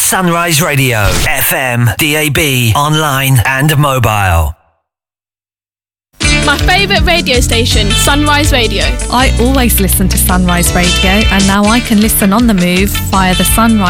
Sunrise Radio, FM, DAB, online and mobile. My favourite radio station, Sunrise Radio. I always listen to Sunrise Radio, and now I can listen on the move via the Sunrise